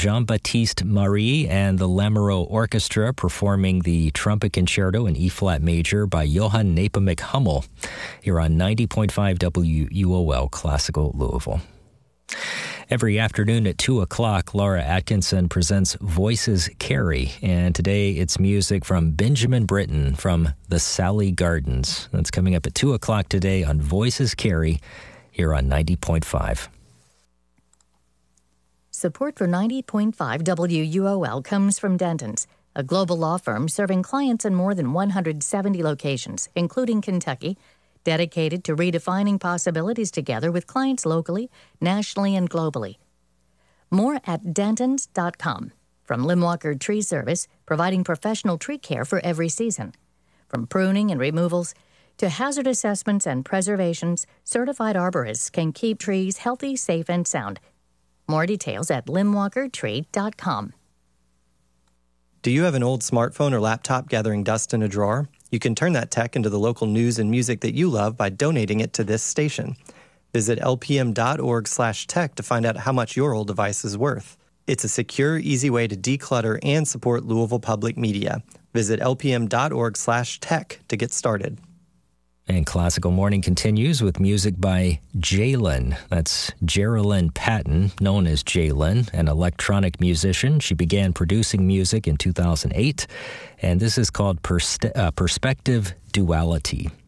Jean-Baptiste Marie and the Lamoureux Orchestra performing the Trumpet Concerto in E-flat major by Johann Nepomuk Hummel here on 90.5 WUOL Classical Louisville. Every afternoon at 2 o'clock, Laura Atkinson presents Voices Carry, and today it's music from Benjamin Britten from the Sally Gardens. That's coming up at 2 o'clock today on Voices Carry here on 90.5. Support for 90.5 WUOL comes from Dentons, a global law firm serving clients in more than 170 locations, including Kentucky, dedicated to redefining possibilities together with clients locally, nationally, and globally. More at dentons.com. From Limwalker Tree Service, providing professional tree care for every season. From pruning and removals to hazard assessments and preservations, certified arborists can keep trees healthy, safe, and sound. More details at limwalkertree.com. Do you have an old smartphone or laptop gathering dust in a drawer? You can turn that tech into the local news and music that you love by donating it to this station. Visit lpm.org/tech to find out how much your old device is worth. It's a secure, easy way to declutter and support Louisville Public Media. Visit lpm.org/tech to get started. And Classical Morning continues with music by Jalen. That's Geraldine Patton, known as Jalen, an electronic musician. She began producing music in 2008, and this is called Perspective Duality.